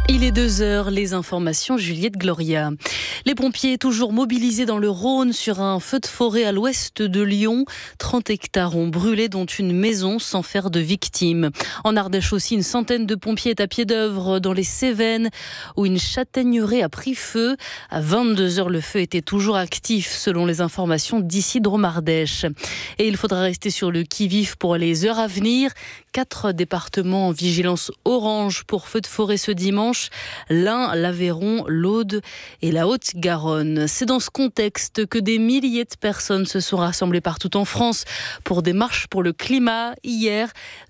Il est 2h, les informations, Juliette Gloria. Les pompiers toujours mobilisés dans le Rhône sur un feu de forêt à l'ouest de Lyon. 30 hectares ont brûlé, dont une maison sans faire de victimes. En Ardèche aussi, une centaine de pompiers est à pied d'œuvre dans les Cévennes où une châtaigneraie a pris feu. À 22h, le feu était toujours actif selon les informations d'ici Drôme-Ardèche. Et il faudra rester sur le qui-vive pour les heures à venir. 4 départements en vigilance orange pour feu de forêt ce dimanche. L'Ain, l'Aveyron, l'Aude et la Haute-Garonne. C'est dans ce contexte que des milliers de personnes se sont rassemblées partout en France pour des marches pour le climat. Hier,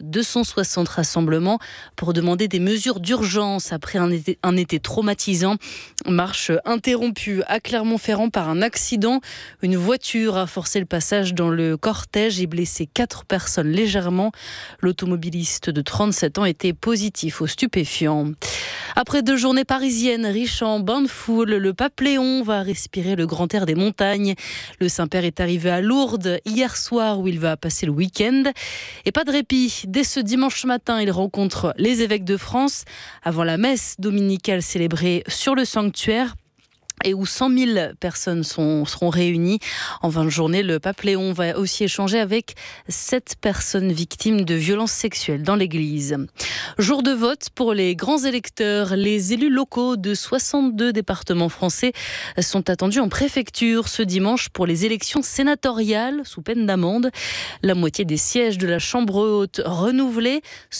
260 rassemblements pour demander des mesures d'urgence après un été traumatisant. Marche interrompue à Clermont-Ferrand par un accident. Une voiture a forcé le passage dans le cortège et blessé 4 personnes légèrement. L'automobiliste de 37 ans était positif aux stupéfiants. Après 2 journées parisiennes riches en bains de foule, le pape Léon va respirer le grand air des montagnes. Le Saint-Père est arrivé à Lourdes hier soir où il va passer le week-end. Et pas de répit. Dès ce dimanche matin, il rencontre les évêques de France avant la messe dominicale célébrée sur le sanctuaire et où 100 000 personnes seront réunies. En 20 journées, le pape Léon va aussi échanger avec 7 personnes victimes de violences sexuelles dans l'église. Jour de vote pour les grands électeurs. Les élus locaux de 62 départements français sont attendus en préfecture ce dimanche pour les élections sénatoriales sous peine d'amende. La moitié des sièges de la Chambre haute renouvelés,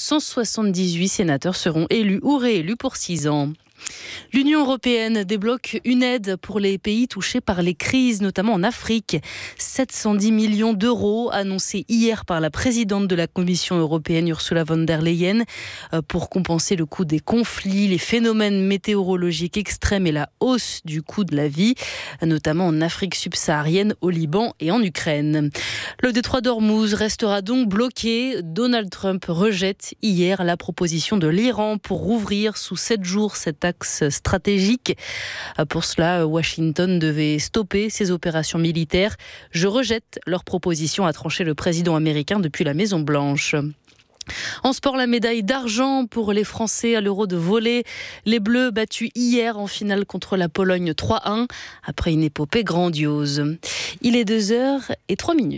178 sénateurs seront élus ou réélus pour 6 ans. L'Union européenne débloque une aide pour les pays touchés par les crises, notamment en Afrique. 710 millions d'euros annoncés hier par la présidente de la Commission européenne, Ursula von der Leyen, pour compenser le coût des conflits, les phénomènes météorologiques extrêmes et la hausse du coût de la vie, notamment en Afrique subsaharienne, au Liban et en Ukraine. Le détroit d'Ormuz restera donc bloqué. Donald Trump rejette hier la proposition de l'Iran pour rouvrir sous 7 jours cet axe stratégique. Pour cela, Washington devait stopper ses opérations militaires. Je rejette leur proposition, a tranché le président américain depuis la Maison-Blanche. En sport, la médaille d'argent pour les Français à l'Euro de volley. Les Bleus battus hier en finale contre la Pologne 3-1 après une épopée grandiose. Il est 2h03.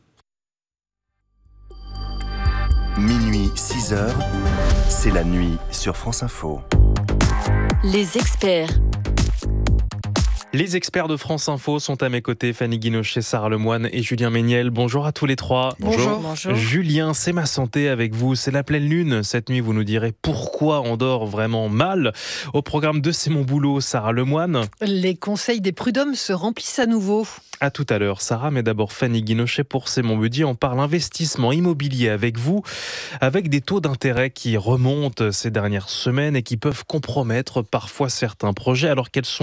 Minuit 6h, c'est la nuit sur France Info. Les experts. Les experts de France Info sont à mes côtés, Fanny Guinochet, Sarah Lemoine et Julien Méniel. Bonjour à tous les trois. Bonjour. Julien, c'est ma santé avec vous. C'est la pleine lune. Cette nuit, vous nous direz pourquoi on dort vraiment mal. Au programme de C'est mon boulot, Sarah Lemoine. Les conseils des prud'hommes se remplissent à nouveau. À tout à l'heure, Sarah, mais d'abord Fanny Guinochet pour C'est mon budget. On parle investissement immobilier avec vous, avec des taux d'intérêt qui remontent ces dernières semaines et qui peuvent compromettre parfois certains projets. Alors quels sont